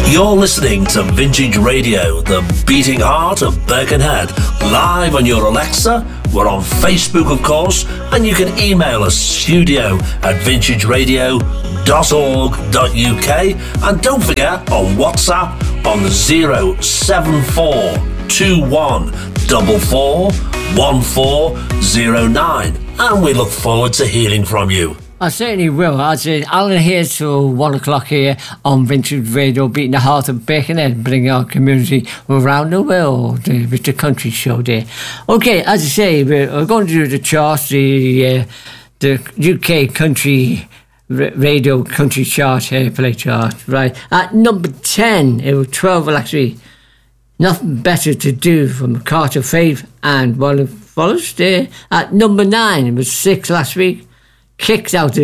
You're listening to Vintage Radio, the beating heart of Birkenhead, live on your Alexa. We're on Facebook, of course, and you can email us studio@vintageradio.org.uk, and don't forget on WhatsApp on 07441441409, and we look forward to hearing from you. I certainly will. I'll here till 1 o'clock here on Vintage Radio, beating the heart of Birkenhead, bringing our community around the world with the country show there. Okay, as I say, we're going to do the charts, the UK country radio country chart, play chart, right? At number 10, it was 12 last week. Nothing Better to Do from Carter Faith and William Wallace there. At number 9, it was 6 last week. Kicked Out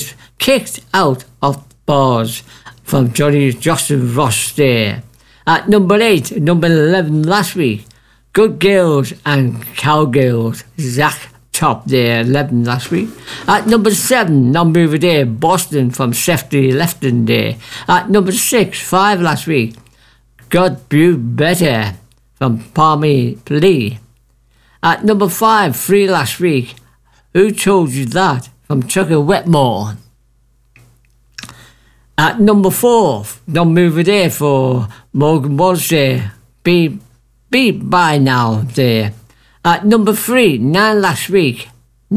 of Bars from Johnny Justin Ross there. At number 8, number 11 last week, Good Girls and Cowgirls, Zach Top there, 11 last week. At number 7, non-mover there, Boston from Sefty Lefton there. At number 6, 5 last week, God You Better from Palmy Lee. At number 5, 3 last week, Who Told You That from Chucker Wetmore. At number 4, non-mover there for Morgan Walsh there, Be By Now there. At number 3, 9 last week,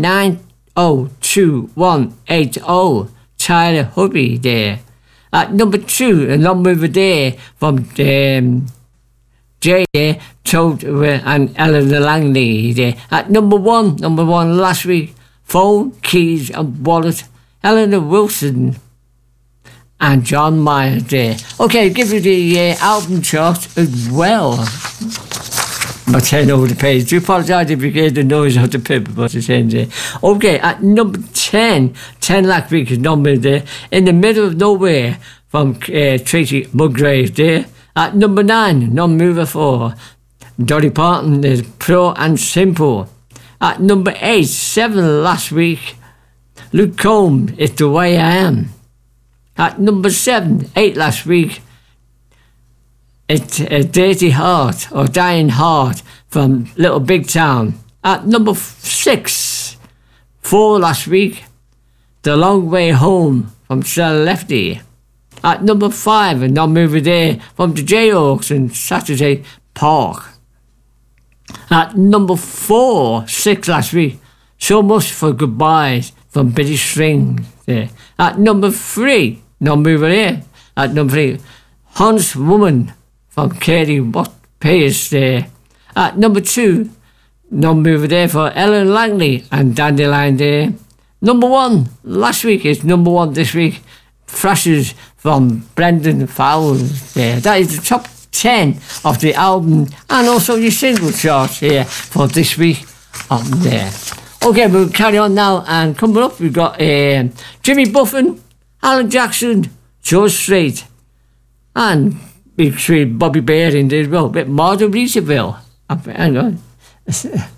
902180, Tyler Hubby there. At number 2, a non-mover there from Jay there, Toad and Eleanor Langley there. At number 1 last week, Phone, Keys and Wallet, Eleanor Wilson and John Mayer there. Okay, give you the album chart as well. I'm turning over the page. Do apologise if you hear the noise of the paper, but it's in there. Okay, at number 10 last week is number there. In the Middle of Nowhere from Tracy Musgrave there. At number 9, non-mover for Dolly Parton is Pure and Simple. At number 8, 7 last week, Luke Combs, It's the Way I Am. At number 7, 8 last week, It's a Dirty Heart or Dying Heart from Little Big Town. At number 6, 4 last week, The Long Way Home from Stella Lefty. At number 5, a non-mover there from the Jayhawks and Saturday Park. At number 4, 6 last week, So Much for Goodbyes from Billy String there. At number 3, non-mover there. At number 3, Hans Woman from Katie Watt Pierce there. At number 2, non-mover there for Ellen Langley and Dandelion there. Number 1 last week is number 1 this week, Thrashers from Brendan Fowles there. That is the top 10 of the album and also your single charts here for this week on there. Okay, we'll carry on now, and coming up we've got Jimmy Buffett, Alan Jackson, George Strait, and big three Bobby Bear in there as well, a bit more than Reeseville. Hang on.